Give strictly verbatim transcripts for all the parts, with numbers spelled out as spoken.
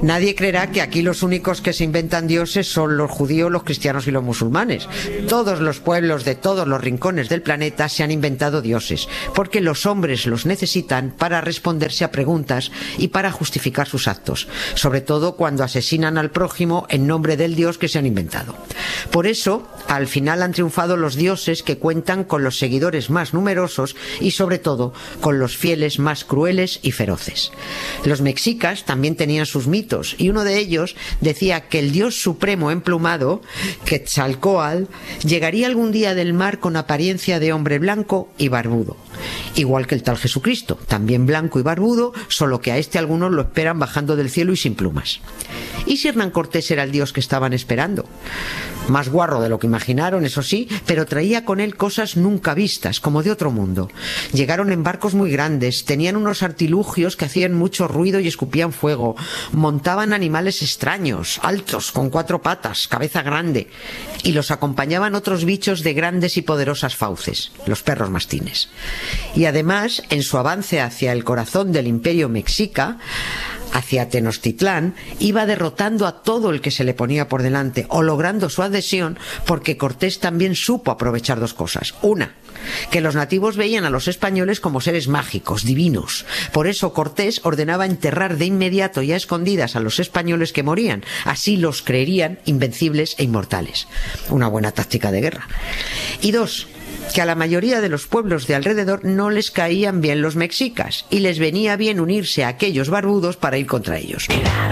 Nadie creerá que aquí los únicos que se inventan dioses son los judíos, los cristianos y los musulmanes. Todos los pueblos de todos los rincones del planeta se han inventado dioses, porque los hombres los necesitan para responderse a preguntas y para justificar sus actos, sobre todo cuando asesinan al prójimo en nombre del dios que se han inventado. Por eso, al final han triunfado los dioses que cuentan con los seguidores más numerosos y sobre todo con los fieles más crueles y feroces. Los mexicas también tenían sus mitos, y uno de ellos decía que el dios supremo emplumado, Quetzalcóatl, llegaría algún día del mar con apariencia de hombre blanco y barbudo, igual que el tal Jesucristo, también blanco y barbudo, solo que a este algunos lo esperan bajando del cielo y sin plumas. ¿Y si Hernán Cortés era el dios que estaban esperando? Más guarro de lo que imaginaron, eso sí, pero traía con él cosas nunca vistas, como de otro mundo. Llegaron en barcos muy grandes, tenían unos artilugios que hacían mucho ruido y escupían fuego, montaban animales extraños, altos, con cuatro patas, cabeza grande, y los acompañaban otros bichos de grandes y poderosas fauces, los perros mastines. Y además, en su avance hacia el corazón del imperio mexica, hacia Tenochtitlán, iba derrotando a todo el que se le ponía por delante o logrando su adhesión, porque Cortés también supo aprovechar dos cosas. Una, que los nativos veían a los españoles como seres mágicos, divinos. Por eso Cortés ordenaba enterrar de inmediato y a escondidas a los españoles que morían. Así los creerían invencibles e inmortales. Una buena táctica de guerra. Y dos, que a la mayoría de los pueblos de alrededor no les caían bien los mexicas y les venía bien unirse a aquellos barbudos para ir contra ellos.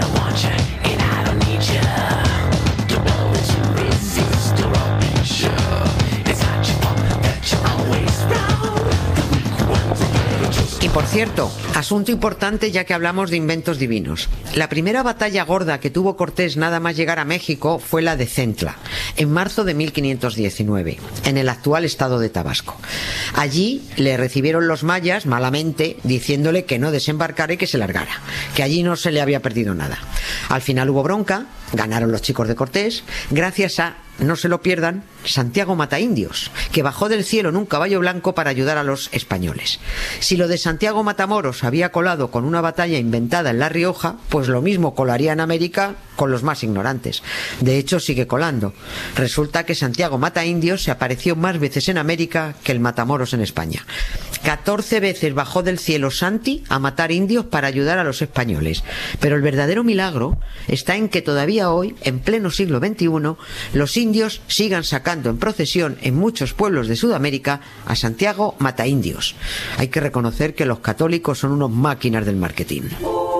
Y por cierto, asunto importante ya que hablamos de inventos divinos. La primera batalla gorda que tuvo Cortés nada más llegar a México fue la de Centla, en marzo de mil quinientos diecinueve, en el actual estado de Tabasco. Allí le recibieron los mayas malamente, diciéndole que no desembarcara y que se largara, que allí no se le había perdido nada. Al final hubo bronca, ganaron los chicos de Cortés, gracias a, no se lo pierdan, Santiago Mataindios, que bajó del cielo en un caballo blanco para ayudar a los españoles. Si lo de Santiago Matamoros había colado con una batalla inventada en La Rioja, pues lo mismo colaría en América con los más ignorantes. De hecho, sigue colando. Resulta que Santiago Mataindios se apareció más veces en América que el Matamoros en España. catorce veces bajó del cielo Santi a matar indios para ayudar a los españoles. Pero el verdadero milagro está en que todavía hoy, en pleno siglo veintiuno, los indios sigan sacando en procesión en muchos pueblos de Sudamérica a Santiago Mataindios. Hay que reconocer que los católicos son unos máquinas del marketing.